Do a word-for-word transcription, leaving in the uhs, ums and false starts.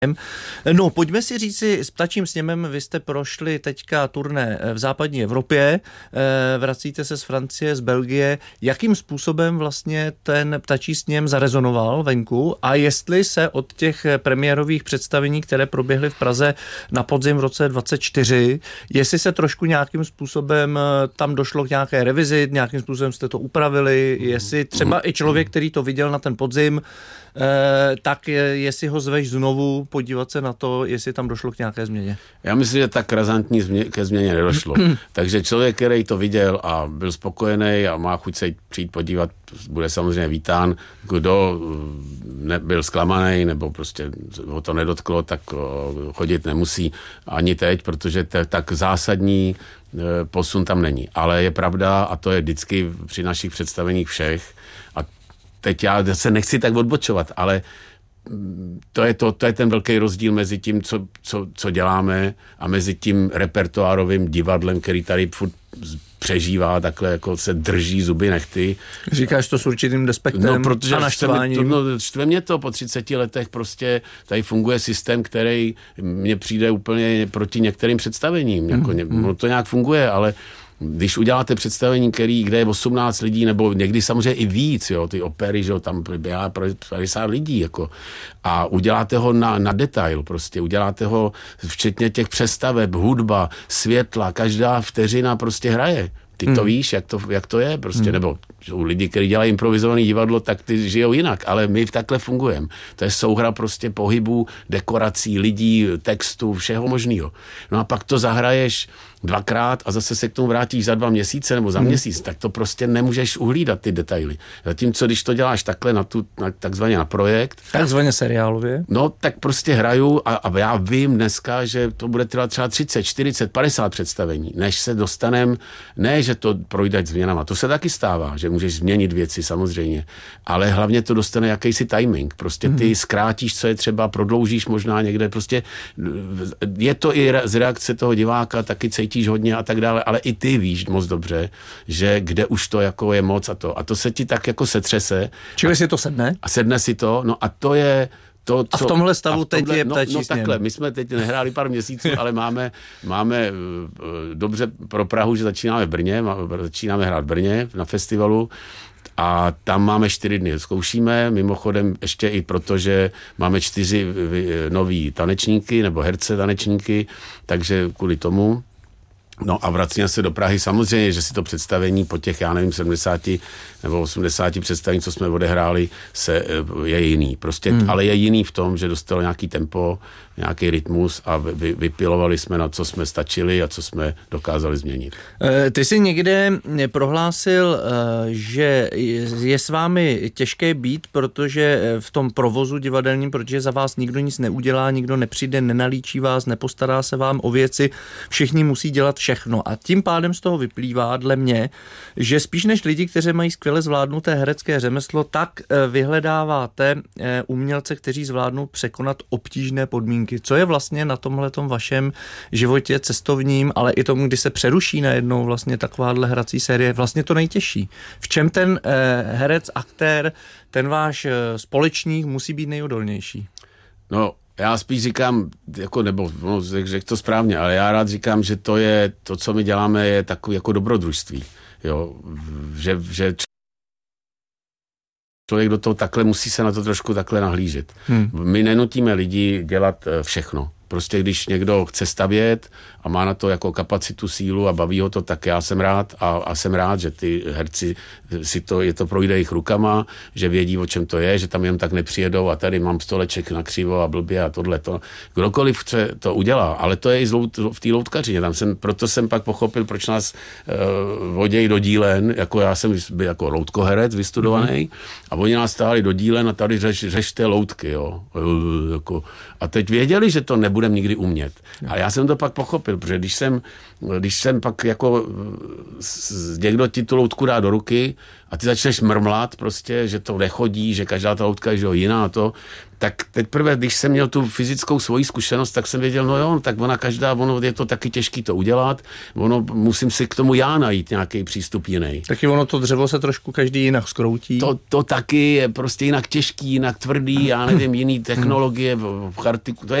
No, pojďme si říci, s Ptačím sněmem vy jste prošli teďka turné v západní Evropě, vracíte se z Francie, z Belgie. Jakým způsobem vlastně ten Ptačí sněm zarezonoval venku a jestli se od těch premiérových představení, které proběhly v Praze na podzim v roce dvacet čtyři, jestli se trošku nějakým způsobem tam došlo k nějaké revizi, nějakým způsobem jste to upravili, jestli třeba i člověk, který to viděl na ten podzim, Eh, tak jestli ho zveš znovu podívat se na to, jestli tam došlo k nějaké změně. Já myslím, že tak razantní změ, ke změně nedošlo. Takže člověk, který to viděl a byl spokojený a má chuť se přijít podívat, bude samozřejmě vítán. Kdo nebyl zklamaný nebo prostě ho to nedotklo, tak chodit nemusí ani teď, protože to tak zásadní posun tam není. Ale je pravda, a to je vždycky při našich představeních všech, a teď já se nechci tak odbočovat, ale to je, to, to je ten velký rozdíl mezi tím, co, co, co děláme a mezi tím repertoárovým divadlem, který tady furt přežívá, takhle jako se drží zuby nechty. Říkáš to s určitým despektem no, protože a naštváním. No, štve mě to po třiceti letech prostě tady funguje systém, který mně přijde úplně proti některým představením. Jako, mm, no, to nějak funguje, ale když uděláte představení, který, kde je osmnáct lidí, nebo někdy samozřejmě i víc, jo, ty opery, že jo, tam běhá padesát lidí, jako, a uděláte ho na, na detail, prostě, uděláte ho včetně těch přestaveb, hudba, světla, každá vteřina prostě hraje. Ty to hmm. víš, jak to, jak to je, prostě, hmm. nebo u lidí, kteří dělají improvizované divadlo, tak ty žijou jinak, ale my takhle fungujeme. To je souhra prostě pohybů, dekorací, lidí, textů, všeho možného. No a pak to zahraješ dvakrát a zase se k tomu vrátíš za dva měsíce nebo za hmm. měsíc, tak to prostě nemůžeš uhlídat ty detaily. Zatímco, když to děláš takhle na tu, na, takzvaně na projekt. Takzvaně seriálově. No, tak prostě hraju a, a já vím dneska, že to bude trvat třeba třicet, čtyřicet, padesát představení, než se dostanem, ne, že to projde změnama, to se taky stává, že můžeš změnit věci samozřejmě, ale hlavně to dostane jakýsi timing, prostě ty hmm. zkrátíš, co je třeba, prodloužíš možná někde, prostě je to i z reakce toho diváka, taky cítíš hodně a tak dále, ale i ty víš moc dobře, že kde už to jako je moc a to. A to se ti tak jako setřese. Čili si to sedne? A sedne si to, no a to je to, co... A v tomhle stavu v tomhle, teď je Ptačí no, no sněm. takhle, my jsme teď nehráli pár měsíců, ale máme, máme dobře pro Prahu, že začínáme v Brně, začínáme hrát v Brně na festivalu, a tam máme čtyři dny. Zkoušíme, mimochodem ještě i proto, že máme čtyři nový tanečníky, nebo herce tanečníky, takže kvůli tomu. No a vracíme se do Prahy. Samozřejmě, že si to představení po těch, já nevím, sedmdesáti nebo osmdesáti představení, co jsme odehráli, se, je jiný. Prostě, hmm. ale je jiný v tom, že dostalo nějaký tempo, nějaký rytmus a vy, vypilovali jsme, na co jsme stačili a co jsme dokázali změnit. Ty jsi někde prohlásil, že je s vámi těžké být, protože v tom provozu divadelním, protože za vás nikdo nic neudělá, nikdo nepřijde, nenalíčí vás, nepostará se vám o věci, všichni musí dělat všechno. A tím pádem z toho vyplývá dle mě, že spíš než lidi, kteří mají skvěle zvládnuté herecké řemeslo, tak vyhledáváte umělce, kteří zvládnou překonat obtížné podmínky. Co je vlastně na tomhletom vašem životě cestovním, ale i tomu, kdy se přeruší najednou vlastně takováhle hrací série, vlastně to nejtěžší? V čem ten herec, aktér, ten váš společník musí být nejodolnější? No, já spíš říkám, jako, nebo no, řekl to správně, ale já rád říkám, že to je, to, co my děláme, je takový jako dobrodružství. Jo, že, že člověk do toho takhle musí se na to trošku takhle nahlížet. Hmm. My nenutíme lidi dělat všechno. Prostě když někdo chce stavět a má na to jako kapacitu, sílu a baví ho to, tak já jsem rád a, a jsem rád, že ty herci si to, je to projde jejich rukama, že vědí, o čem to je, že tam jen tak nepřijedou a tady mám stoleček na křivo a blbě a tohle to. Kdokoliv chce, to udělá, ale to je i zlout, v té loutkařině. Tam jsem, proto jsem pak pochopil, proč nás uh, vodějí do dílen, jako já jsem byl jako loutkoherec vystudovaný, mm-hmm. a oni nás stáli do dílen a tady řeš, řešte loutky, jo. Uh, jako, a teď věděli, že to nebude nebudeme nikdy umět. A já jsem to pak pochopil, protože když jsem, když jsem pak jako někdo ti tu loutku dá do ruky a ty začneš mrmlat prostě, že to nechodí, že každá ta loutka je že jiná to, tak teprve, když jsem měl tu fyzickou svoji zkušenost, tak jsem věděl, no jo, tak ona každá, ono je to taky těžký to udělat, ono musím si k tomu já najít nějaký přístup jiný. Taky ono to dřevo se trošku každý jinak skroutí. To, to taky je prostě jinak těžký, jinak tvrdý, já nevím, jiný technologie, charty, to je